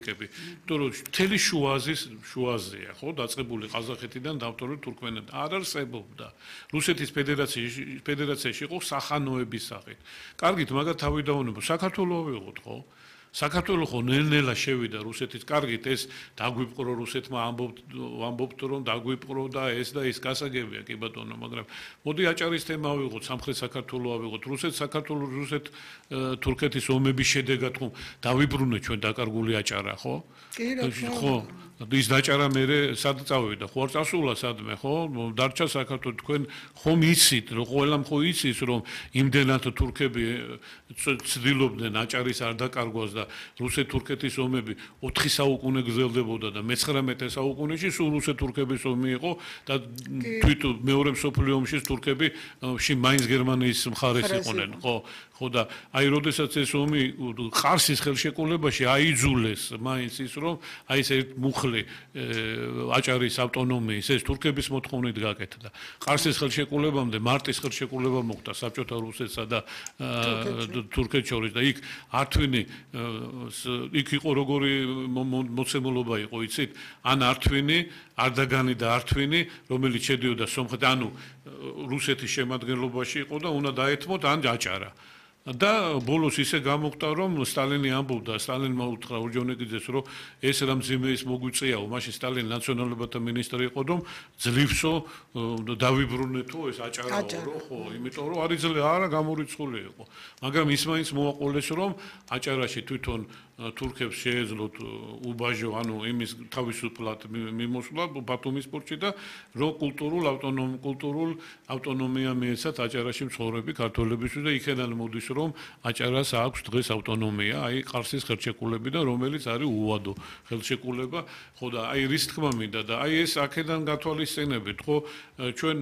იმიტომ რომ მთელი შუაზია, ხო, დაწყებული ყაზახეთიდან დავტოვებული თურქმენეთიდან არ არსებობდა. რუსეთის ფედერაციაში იყო სახანოების სახით. კარგით, მაგათ თავი დაუნებო, საქართველოს ვიყოთ, ხო? საქართველოს ხო ნელ-ნელა შევიდა რუსეთის კარგით ეს დაგვიპყრო რუსეთმა ამბობთ რომ დაგვიპყრო და ეს გასაგებია კი ბატონო მაგრამ მოდი აჭარის თემა ვიღოთ სამხრეთ საქართველოს ავიღოთ რუსეთ თურქეთის ომების შედეგად ხო დავიბრუნეთ ჩვენ დაკარგული აჭარა ხო ხო ის დაჭარა მე სად წავიდა ხო არ წასულა სადმე ხო დარჩა საქართველოს თქვენ ხომ იცით რომ ყველამ ხო იცის რომ იმდენად თურქები ცდილობდნენ აჭარის არ დაკარგვას და რუსეთ-თურქეთის ომები 4 საუკუნე გრძელდებოდა და მე-19 საუკუნეში სულ რუსეთ-თურქების ომი იყო და თვითონ მეორე მსოფლიო ომში თურქები მაინც გერმანიის მხარეს იყვნენ ხო და აი როდესაც ეს ომი ყარსის ხელშეკრულებაში აიძულეს მაინც ის რომ აი ეს ერთ მუხლი აჭარის ავტონომიის ეს თურქების მოთხოვნით გაკეთდა ყარსის ხელშეკრულებამდე მარტის ხელშეკრულება მოხდა საბჭოთა რუსეთსა და თურქეთს შორის და იქ ართვინი იქ იყო როგორი მოცემულობა იყო იცით ან ართვინი არდაგანი და ართვინი რომელიც შედიოდა სომხეთ ანუ რუსეთის შემადგენლობაში იყო და უნდა დაეთმოთ ან აჭარა და ბოლოს ისე გამოხდა რომ სტალინი ამბობდა სტალინმა უთხრა ორჯონიკიძეს რომ ეს რა მძიმე ის მოგვიწეაო მაშინ სტალინი ნაციონალურთა მინისტრი იყო რომ ძლივსო დავიბრუნეთო ეს აჭარაო ხო იმიტომ რომ არის არა გამორიცხული იყო მაგრამ ის მაინც მოაყოლეს რომ აჭარაში თვითონ თურქებს შეეძლოთ უბაჟო ანუ იმის თავისუფლად მიმოსვლა ბათუმის პორტში და რომ კულტურულ ავტონომია მიეცათ აჭარაში მცხოვრები ქართველებისთვის და იქედან მოდის რომ აჭარას აქვს დღეს ავტონომია აი ყარსის ხელშეკრულებიდან რომელიც არის უვადო ხელშეკრულება ხო და აი რის თქმა მინდა და აი ეს აქედან გათვალისწინებით ხო ჩვენ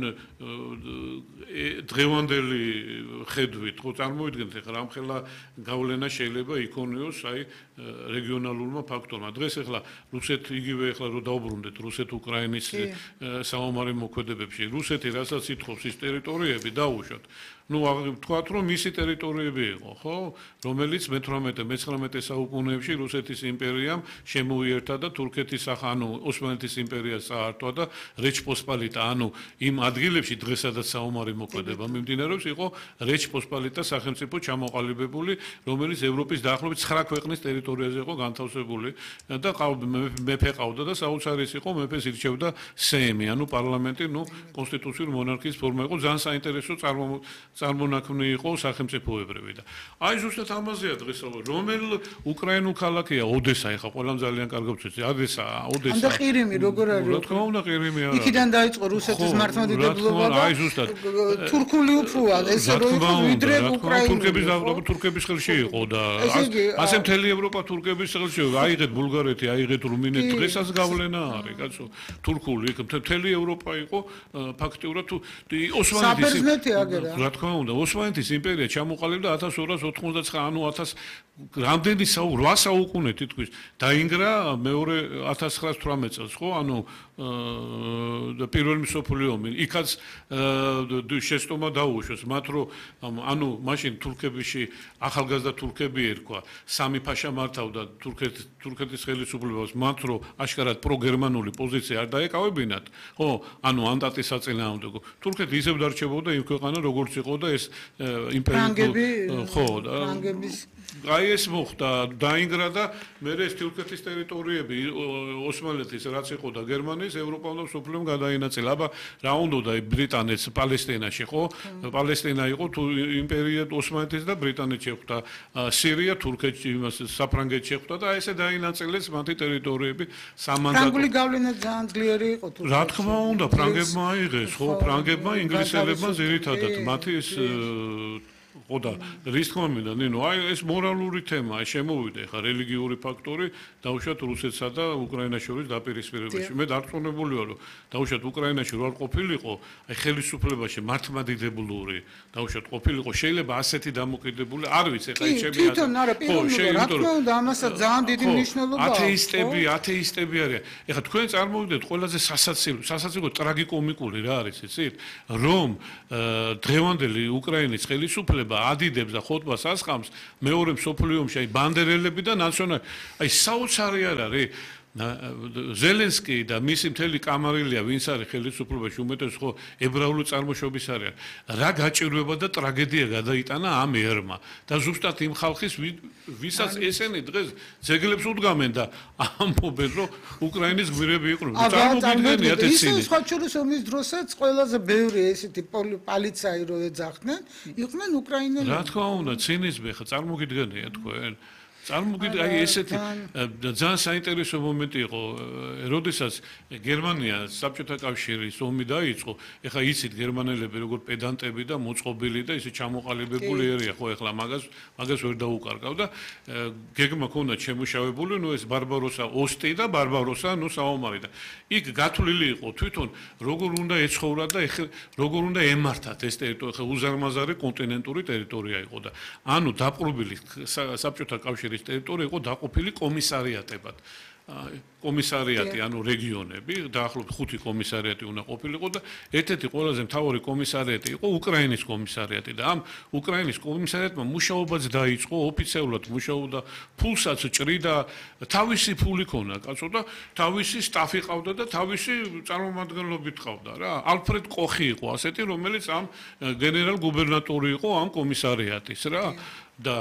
დღევანდელი ხედვით ხო წარმოიდგენთ ეხლა რამხელა გავლენა შეიძლება იქონიოს აი რეგიონალურმა ფაქტორმა დღეს ეხლა რუსეთ იგივე ეხლა რომ დაუბრუნდეთ რუსეთ-უკრაინის საომარი მოქმედებებში რუსეთი რასაც ითხოვს ის ტერიტორიები დაუშვათ ну ვთქვათ რომ მისი ტერიტორიები იყო ხო რომელიც მე-19 საუკუნეებში რუსეთის იმპერიამ შემოიერთა და თურქეთის ანუ ოსმალეთის იმპერიას წაართვა და რეჩპოსპალიტა ანუ იმ ადგილებში დღესაც საომარი მოქმედება მიმდინარეობს იყო რეჩპოსპალიტა სახელმწიფო ჩამოყალიბებული რომელიც ევროპის დაახლოებით 9 ქვეყნის ტერიტორიაზე იყო განთავსებული და მეფე ყავდა და საოცარის იყო მეფეს ირჩევდა სეიმი ანუ პარლამენტი ну კონსტიტუციური მონარქიის ფორმა იყო ძალიან საინტერესო წარმონაქმნი იყო სახელმწიფოებრივი და აი ზუსტად ამაზეა დღეს რომელ უკრაინულ ქალაქია ოდესა ეხა ყველამ ძალიან კარგად ვიცი ოდესა და ყირიმი როგორ არის რა თქმა უნდა ყირიმი არა იქიდან დაიწყო რუსეთის მართლმადიდებლობა და აი ზუსტად თურქული უფროა ესე რომ იყო ვიდრე უკრაინული თურქების ხელში იყო და ასე მთელი ევროპა თურქების ხელში აიღეთ ბულგარეთი აიღეთ რუმინეთი დღესაც გავლენა არის კაცო თურქული იქ მთელი ევროპა იყო ფაქტიურად საბერძნეთი აგერა რა თქმა უნდა ოსმალეთის იმპერია ჩამოყალიბდა 1299 ანუ 1000 რამდენი 8 საუკუნე თითქოს დაინგრა მეორე 1918 წელს ხო ანუ პირველი მსოფლიო ომი იქაც შეცდომა დაუშვეს მათ რომ ანუ მაშინ თურქებიში ახალგაზრდა თურქები ერქვა სამი ფაშა მართავდა თურქეთის ხელისუფლებას მათ რომ აშკარად პროგერმანული პოზიცია არ დაეკავებინათ ხო ანუ ანდატის საწინააღმდეგო თურქეთი ისევ დარჩებოდა იმ ქვეყანა როგორც იყო და ეს იმპერია ხო და აი ეს მოხდა დაინგრა და მე ეს თურქეთის ტერიტორიები ოსმალეთის რაც იყო და გერმანიის ევროპამ და მსოფლიომ გადაინაწილა აბა რა უნდა ბრიტანეთს პალესტინაში ხო პალესტინა იყო იმპერია ოსმალეთის და ბრიტანეთში ხვდა სირია თურქეთში იმას საფრანგეთში ხვდა და ესე დაინაწილეს მათი ტერიტორიები სამანდატო ფრანგული გავლენა ძალიან ძლიერი იყო თურქეთში რა თქმა უნდა ფრანგებმა აიღეს ხო ფრანგებმა ინგლისელებმა ზირითადად მათი ეს ხო და რის თქმა მინდა ნინო აი ეს მორალური თემა შემოვიდა ხა რელიგიური ფაქტორი დაუშვათ რუსეთსა და უკრაინას შორის დაპირისპირებაში მე დარწმუნებული ვარ რომ დაუშვათ უკრაინაში რო არ ყოფილიყო აი ხელისუფლებაში მართლმადიდებლური დაუშვათ ყოფილიყო შეიძლება ასეთი დამოკიდებული არ ვიცი ხა ჩემი თვითონ არა პირველად რა თქმა უნდა ამასაც ძალიან დიდი მნიშვნელობა აქვს ათეისტები არიან ეხა თქვენ წარმოვიდგინეთ ყველაზე სასაცილო ტრაგიკომიკული რა არის იცით რომ დღევანდელი უკრაინის ხელისუფლება იბრძოლება, ადიდებს და ხოტბას ასხამს, მეორე მსოფლიო ომში აი ბანდერელები და ნაციონალი, აი საოცარი არ არის ზელენსკი და მისი მთელი კამარილია, ვინც არის ხელისუფლებაში, უმეტეს ხო ებრაული წარმოშობის არიან. რა გაჭირვება და ტრაგედია გადაიტანა ამ ერმა და ზუსტად იმ ხალხის, ვისაც ესენი დღეს ძეგლებს უდგამენ და ამბობენ, რომ უკრაინის გმირები იყვნენ. წარმოგიდგენიათ ეს ისე სხვა შორის ომის დროსაც ყველაზე ბევრი ესეთი პოლიცაი რო ეძახდნენ, იყვნენ უკრაინელები. რა თქმა უნდა, ცინიზმი ხა წარმოგიდგენიათ თქვენ. აი ესეთი ძალიან საინტერესო მომენტი იყო, როდესაც გერმანია საბჭოთა კავშირის ომი დაიწყო, ეხლა იცით გერმანელები როგორ პედანტები და მოწყობილი და ისე ჩამოყალიბებული ერია, ხო ეხლა მაგას ვერ დაუკარგავ და გეგმა ქონდა შემუშავებული, ეს ბარბაროსა ოსტი და ბარბაროსა საომარი და იქ გათვლილი იყო თვითონ როგორ უნდა ეცხოვრა და როგორ უნდა ემართათ ეს ტერიტორია, ხა უზარმაზარი კონტინენტური ტერიტორია იყო და ანუ დაპყრობილი საბჭოთა კავშირის ტერიტორია იყო დაყოფილი კომისარიატებად. კომისარიატი, ანუ რეგიონები, დაახლოებით 5 კომისარიატი უნდა ყოფილიყო და ერთ-ერთი ყველაზე მთავარი კომისარიატი იყო უკრაინის კომისარიატი და ამ უკრაინის კომისარიატმა მუშაობაც დაიწყო, ოფიციალურად მუშაობდა, ფულსაც ჭრიდა, თავისი ფული ქონა, კაცო და თავისი სტაფი ყავდა და თავისი წარმომადგენლობით ყავდა რა. ალფრედ კოხი იყო ასეთი, რომელიც ამ გენერალ-გუბერნატორი იყო ამ კომისარიატის რა და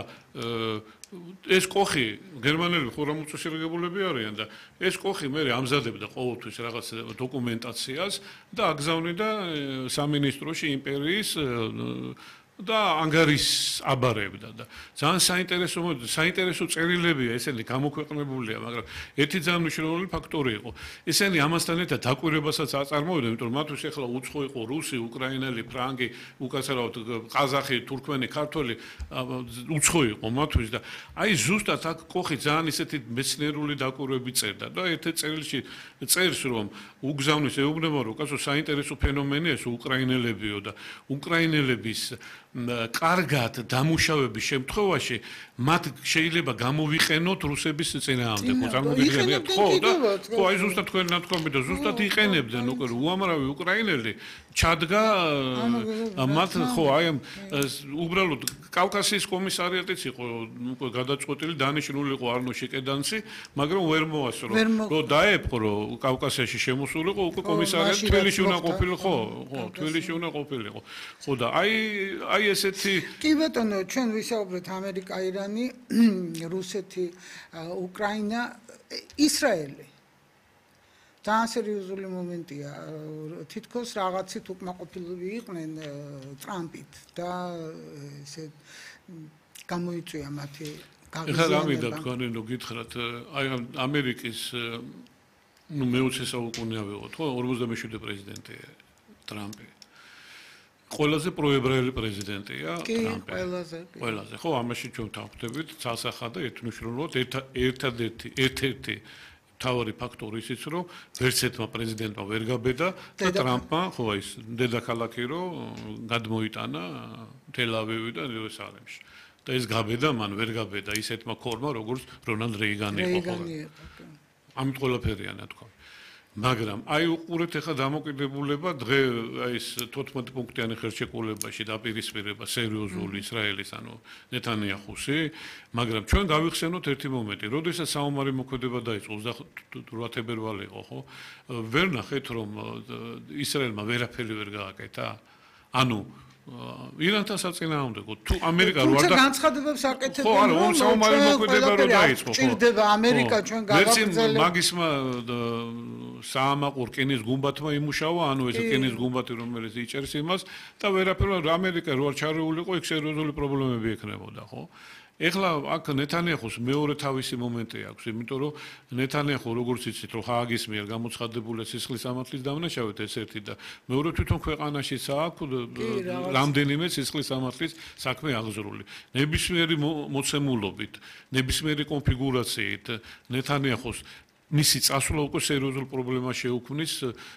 ეს კოხი გერმანელები ხურამუწესრიგებულები არიან და ეს კოხი მე ამზადებდა ყოველთვის რაღაც დოკუმენტაციას და აგზავნიდა სამინისტროში იმპერიის და ანგარის აბარებდა და ძალიან საინტერესო წერილებია ესენი გამოქვეყნებულია, მაგრამ ერთი ძალიან მნიშვნელოვანი ფაქტორი იყო. ესენი ამასთან ერთად დაკვირვებასაც აწარმოებდნენ, იმიტომ რომ მათთვის ახლა უცხო იყო რუსი, უკრაინელი, ფრანგი, უკაცრავად ყაზახი, თურქმენი, ქართველი უცხო იყო მათთვის და აი ზუსტად აქ კოხი ძალიან ისეთი მეცნიერული დაკვირვები წერდა და ერთ წერილში წერს რომ უგზავნის ეუბნება რომ კაცო საინტერესო ფენომენია ეს უკრაინელებიო და უკრაინელების კარგად დამუშავების შემთხვევაში მათ შეიძლება გამოვიყენოთ რუსების წინააღმდეგ. წარმოგიდგენიათ ხო და ხო აი ზუსტად თქვენ ნათქვამი და ზუსტად იყენებდნენ უკვე უამრავი უკრაინელი ჩადგა მათ ხო აი უბრალოდ კავკასიის კომისარიატიც იყო უკვე გადაწყვეტილი დანიშნული იყო არნო შეკედანცი, მაგრამ ვერ მოასწრო რომ დაეპყრო კავკასიაში შემოსულიყო უკვე კომისარიატი თბილისში უნდა ყოფილიყო, ხო თბილისში უნდა ყოფილიყო. ხო და აი ესეთი კი ბატონო, ჩვენ ვისაუბრეთ ამერიკა, ირანი, რუსეთი, უკრაინა, ისრაელი. ძალიან სერიოზული მომენტია. თითქოს რაღაცით უკმაყოფილები იყვნენ ტრამპით და ესე გამოიწვია მათი გაღიზიანება. ეხლა რა მინდა თქვენ რომ გითხრათ, აი ამერიკის მე-20 საუკუნეა ვიყოთ, ხო 47 პრეზიდენტია ტრამპი. ყველაზე პროებრაელი პრეზიდენტია ტრამპი. ყველაზე. ხო, ამაში ჩვენ დავხვდებით, ცალსახად და ერთმნიშვნელოვნად ერთ-ერთი თავარი ფაქტორი ისიც რომ ვერცერთმა პრეზიდენტმა ვერ გაბედა და ტრამპმა ხო ის დედაქალაქი რომ გადმოიტანა თელ-ავივი და იერუსალიმში. და ეს გაბედა მან ვერ გაბედა ისეთმა ქორმა როგორც რონალდ რეიგანი იყო. ამით ყველაფერია ნათქვა. მაგრამ აი უყურეთ ახლა დამოკიდებულება დღე აი ეს 14 პუნქტიანი ხელშეკრულებაში დაპირისპირება სერიოზული ისრაელის ანუ ნეთანიაჰუსი, მაგრამ ჩვენ გავიხსენოთ ერთი მომენტი, როდესაც საომარი მოქმედება დაიწყო 28 თებერვალი იყო, ხო? ვერ ნახეთ რომ ისრაელმა ვერაფერი ვერ გააკეთა? ანუ ირანთან საწინააღმდეგო თუ ამერიკა რო არ და განცხადებებს აკეთებენ ხო არა ომ საომარი მოქმედება რო დაიწყო ხო ჭირდება ამერიკა ჩვენ გავაგრძელებ მაგისმა საამაყო რკინის გუმბათმა იმუშავა ანუ ეს რკინის გუმბათი რომელიც იჭერს იმას და ვერაფერ ამერიკა რო არ ჩარეულიყო იქ სერიოზული პრობლემები ექნებოდა ხო ეხლა აქ ნეთანიაჰუს მეორე თავისი მომენტი აქვს, იმიტომ რომ ნეთანიაჰუ როგორც იცით, რომ ჰააგის მიერ გამოცხადებული სისხლის სამართლის დამნაშავედ ეს ერთი და მეორე თვითონ ქვეყანაშიც აქვს რამდენიმე სისხლის სამართლის საქმე აღზრული. ნებისმიერი მოცემულობით, ნებისმიერი კონფიგურაციით ნეთანიაჰუს მისი წასვლა უკვე სერიოზულ პრობლემას შეუქმნის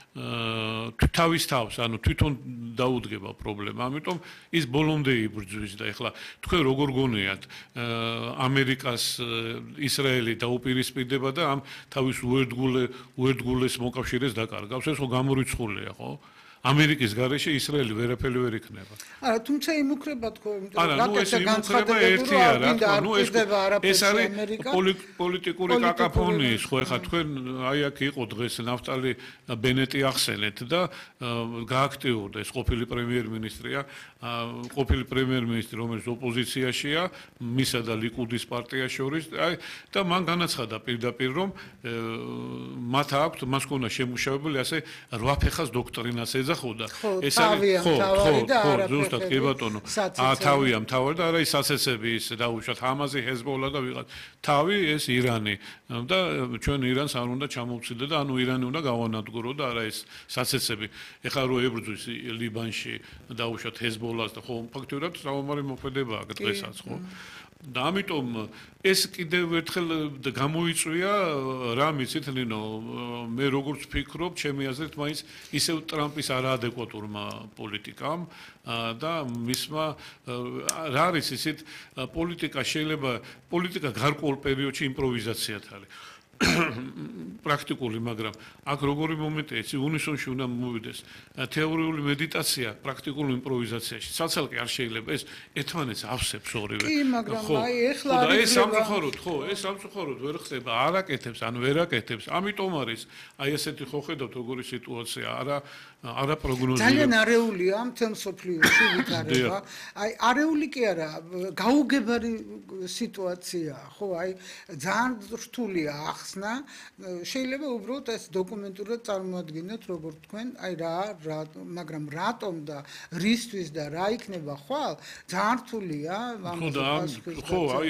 თავის თავს, ანუ თვითონ დაუდგება პრობლემა. ამიტომ ის ბოლომდე იბრძვის და ეხლა თქვენ როგორ გონიათ ამერიკას ისრაელი დაუპირისპირდება და ამ თავის უერთგულეს მოკავშირეს დაკარგავს, ეს ხო გამორიცხულია, ხო? ამერიკის გარეშე ისრაელი ვერაფერი ვერ იქნება. არა, თუმცა იმუქრება თქო, იმიტომ არა, ნუ ეს იმუქრება ერთია რა თქმა, ნუ ეს არის პოლიტიკური კაკაფონიის, ხო ეხლა თქვენ აი აქ იყო დღეს ნაფტალი ბენეტი ახსენეთ და გააქტიურდა ეს ყოფილი პრემიერ-მინისტრია, ყოფილი პრემიერ-მინისტრი, რომელიც ოპოზიციაშია, მისა და ლიკუდის პარტიას შორის, აი და მან განაცხადა პირდაპირ რომ მათ აქვს მას ქონა შემუშავებული ასე 8 ფეხას დოქტრინას ეძახოდა. ეს არის ხო, ზუსტად კი ბატონო. თავია მთავარი და არა ის საცეცები ის დაუშვათ ჰამაზი, ჰეზბოლა და ვიღაც. თავი ეს ირანი და ჩვენ ირანს არ უნდა ჩამოვცილდე და ანუ ირანი უნდა გავანადგურო და არა ეს საცეცები. ეხლა რო ებრძვის ლიბანში დაუშვათ ჰეზბოლას და ხო ფაქტობრივად საომარი მოქმედებაა დღესაც ხო. და ამიტომ ეს კიდევ ერთხელ გამოიწვია რა მიცით ნინო მე როგორც ვფიქრობ ჩემი აზრით მაინც ისევ ტრამპის არაადეკვატურმა პოლიტიკამ და მისმა რა არის ისეთ პოლიტიკა შეიძლება პოლიტიკა გარკვეულ პერიოდში იმპროვიზაციად არის პრაქტიკული, მაგრამ აქ როგორი მომენტია, იცი, უნისონში უნდა მოვიდეს თეორიული მედიტაცია პრაქტიკულ იმპროვიზაციაში. საცალკე არ შეიძლება ეს ერთმანეთს ავსებს ორივე. კი, მაგრამ აი ეხლა ეს სამწუხაროდ, ხო, ეს სამწუხაროდ ვერ ხდება, არ აკეთებს, ან ვერ აკეთებს. ამიტომ არის აი ესეთი ხო ხედავთ როგორი სიტუაცია, არა პროგნოზირება. ძალიან არეულია მთელ მსოფლიოში ვითარება. აი არეული კი არა, გაუგებარი სიტუაციაა, ხო, აი ძალიან რთულია ახსნა. შეიძლება უბრალოდ ეს დოკუმენტურად წარმოადგინოთ, როგორც თქვენ, აი მაგრამ რატომ და რისთვის და რა იქნება ხვალ, ძალიან რთულია ხო, აი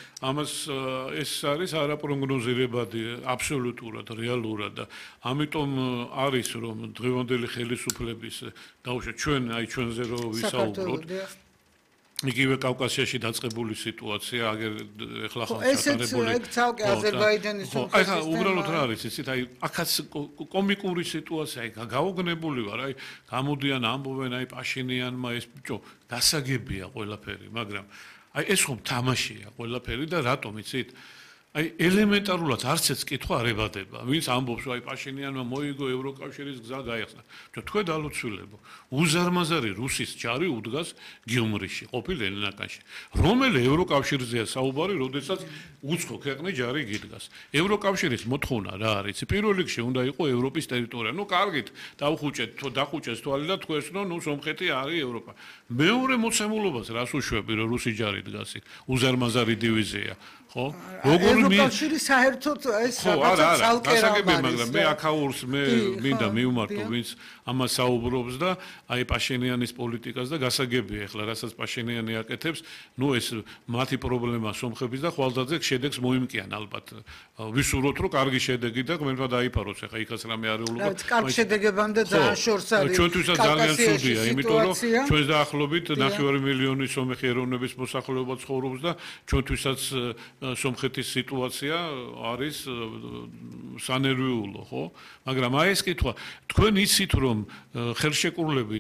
ეს არის არაპროგნოზირებადი აბსოლუტურად, რეალურად და ამიტომ არის რომ დღევანდელი ხელისუფლების დაუშვათ ჩვენ აი ჩვენზე რო ვისაუბროთ იგივე კავკასიაში დაწყებული სიტუაცია, აგერ ეხლა ხალხი ჩატარებული. ესეც ცალკე აზერბაიჯანის აი ხა უბრალოდ რა არის იცით, აი აქაც კომიკური სიტუაცია, აი გაოგნებული ვარ, აი გამოდიან ამბობენ, აი პაშინიანმა ეს ბიჭო გასაგებია ყველაფერი, მაგრამ აი ეს ხომ თამაშია ყველაფერი და რატომ იცით? აი ელემენტარულად არცეც კითხვა არ ებადება. ვინც ამბობს, აი პაშინიანმა მოიგო ევროკავშირის გზა გაიხსნა. თქვენ დალოცვილებო. უზარმაზარი რუსის ჯარი უდგას გიუმრიში, ყოფილ ელენაკანში. რომელი ევროკავშირზეა საუბარი, როდესაც უცხო ქვეყნის ჯარი გიდგას. ევროკავშირის მოთხოვნა რა არის? პირველ რიგში უნდა იყოს ევროპის ტერიტორია. ნუ კარგით, დახუჭეს თვალი და თქვენს რომ ნუ სომხეთი არის ევროპა. მეორე მოცემულობას რას უშვები, რომ რუსი ჯარი დგას იქ? უზარმაზარი დივიზია. ხო? ევროკავშირი საერთოდ ეს რაღაცა ცალკე რა არის, მაგრამ მე აქაურს მე მინდა მივმართო, ვინც ამას საუბრობს და აი პაშინიანის პოლიტიკას და გასაგებია ეხლა, რასაც პაშინიანი აკეთებს, ნუ ეს მათი პრობლემა სომხების და ხვალდაძე შედეგს მოიმკიან ალბათ. ვისურვოთ, რომ კარგი შედეგი და ღმერთმა დაიფაროს, ეხლა იქაც რამე არეულობა. რაც კარგ შედეგებამდე ძალიან შორს არის. ჩვენთვისაც ძალიან ცუდია, იმიტომ რომ ჩვენს დაახლოებით 9 მილიონი სომეხი ეროვნების მოსახლეობა ცხოვრობს და ჩვენთვისაც სომხეთის სიტუაცია არის სანერვიულო, ხო? მაგრამ აი ეს კითხვა, თქვენ იცით რომ ხელშეკრულებით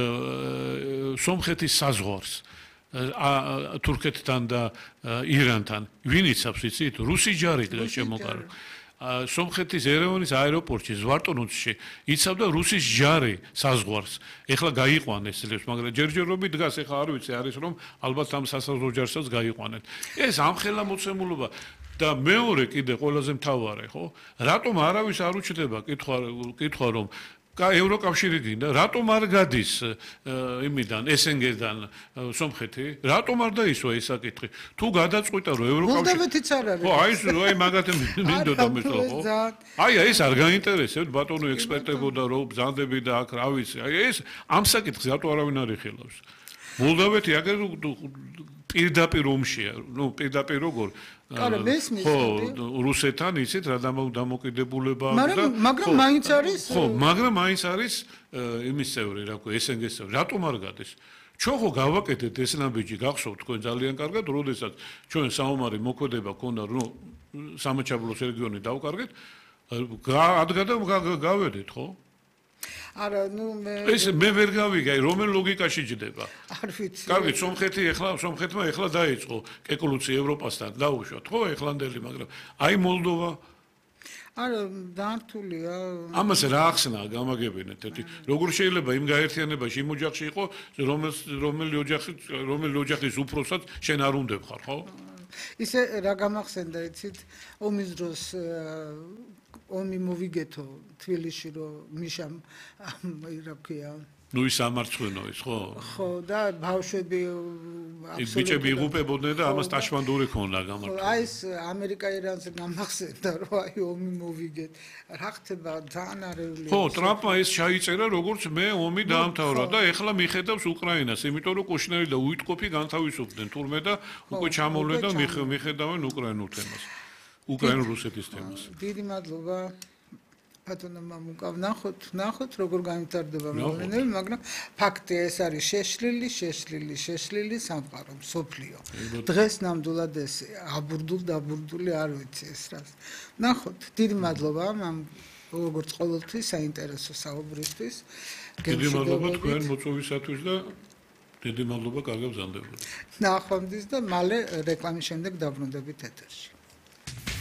სომხეთის საზღვარს თურქეთთან და ირანთან ვინ იცავს იცით? რუსი ჯარი და შემოგარო. სომხეთის ერევნის აეროპორტში ზვარტონუცში იცავდა რუსის ჯარი საზღვარს. ეხლა გაიყვანეს წლებს, მაგრამ ჯერჯერობით დგას, ეხლა არ ვიცი, არის რომ ალბათ ამ სასაზღვრო ჯარსაც გაიყვანეთ. ეს ამხელა მოცემულობა და მეორე კიდე ყველაზე მთავარი, ხო? რატომ არავის არ უჩნდება კითხვა რომ ევროკავშირი გინდა, რატომ არ გადის იმიდან SNG-დან სომხეთი? რატომ არ დაისვა ეს საკითხი? თუ გადაწყვიტა რომ ევროკავშირი მოლდოვეთიც არ არის. ხო, აი მაგათი მინდოდა მისლა, ხო? აი ეს არ გაინტერესებთ ბატონო ექსპერტებო და რო ბზანდები და აქ რა ვიცი. აი ეს ამ საკითხს რატო არავინ არ იხილავს? მოლდოვეთი აგერ პირდაპირ ომშია, ნუ პირდაპირ როგორ არა, მესმის. ხო, რუსეთთან იცით რა დამოკიდებულება და მაგრამ მაინც არის ხო, მაგრამ მაინც არის იმის წევრი, რა ქვია, SNG-ის წევრი. რატომ არ გადის? ჩვენ ხო გავაკეთეთ ეს ნაბიჯი, გახსოვთ თქვენ ძალიან კარგად, როდესაც ჩვენ საომარი მოქმედება ქონდა, ნუ სამაჩაბლოს რეგიონი დავკარგეთ, ადგა და გავედით, ხო? არა, ნუ მე ვერ გავიგე, რომელ ლოგიკაში ჯდება. არ ვიცი. კარგი, სომხეთმა ეხლა დაიწყო კეკულუცი ევროპასთან, დაუშვათ, ხო, ეხლანდელი, მაგრამ აი მოლდოვა არა, დაართულია. ამას რა ახსნა გამაგებინეთ ერთი როგორ შეიძლება იმ გაერთიანებაში იმ ოჯახში იყო რომელი ოჯახის უფროსაც შენ არ უნდა ხარ ხო ისე რა გამახსენდა იცით ომის დროს ომი მოვიგეთო თბილისში რომ მიშამ რა ქვია ნუ ის ამარცხვენო ის ხო ხო და ბავშვები ის ბიჭები იღუპებოდნენ და ამას ტაშმანდური ქონდა გამარჯვება აი ეს ამერიკა-ირანზე გამახსენდა რომ აი ომი მოვიგეთ რა ხდება ძალიან არეულია ხო ტრამპმა ეს ჩაიწერა როგორც მე ომი დაამთავრა და ეხლა მიხედავს უკრაინას იმიტომ რომ კუშნერი და უიტკოფი განთავისუფლდნენ თურმე და უკვე ჩამოვლენ და მიხედავენ უკრაინულ თემას უკრაინულ რუსეთის თემას დიდი მადლობა ბატონო მამუკა ნახოთ როგორ გამიტარდება მოვლენები მაგრამ ფაქტია ეს არის შეშლილი სამყარო მსოფლიო დღეს ნამდვილად ეს აბურდული არ ვიცი ეს რას ნახოთ დიდი მადლობა მამ როგორც ყოველთვის საინტერესო საუბრისთვის დიდი მადლობა თქვენ მოწვევისათვის და დიდი მადლობა კარგად გზავნდებოდა ნახვამდის და მალე რეკლამის შემდეგ დაბრუნდებით ეთერში